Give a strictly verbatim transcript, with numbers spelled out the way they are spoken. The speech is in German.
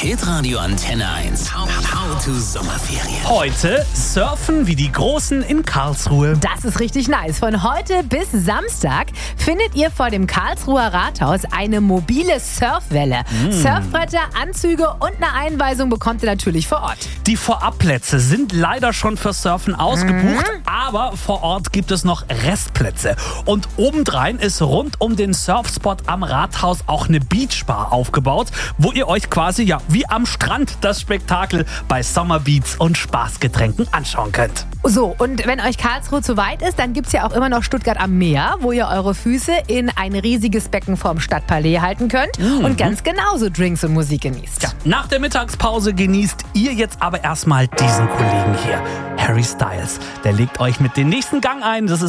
Hitradio Antenne eins. How, how to Sommerferien. Heute surfen wie die Großen in Karlsruhe. Das ist richtig nice. Von heute bis Samstag findet ihr vor dem Karlsruher Rathaus eine mobile Surfwelle. Mm. Surfbretter, Anzüge und eine Einweisung bekommt ihr natürlich vor Ort. Die Vorabplätze sind leider schon für Surfen ausgebucht, Mhm. aber vor Ort gibt es noch Restplätze. Und obendrein ist rund um den Surfspot am Rathaus auch eine Beachbar aufgebaut, wo ihr euch quasi ja wie am Strand das Spektakel bei Summerbeats und Spaßgetränken anschauen könnt. So, und wenn euch Karlsruhe zu weit ist, dann gibt's ja auch immer noch Stuttgart am Meer, wo ihr eure Füße in ein riesiges Becken vorm Stadtpalais halten könnt mhm. und ganz genauso Drinks und Musik genießt. Ja, nach der Mittagspause genießt ihr jetzt aber erstmal diesen Kollegen hier, Harry Styles. Der legt euch mit dem nächsten Gang ein. Das ist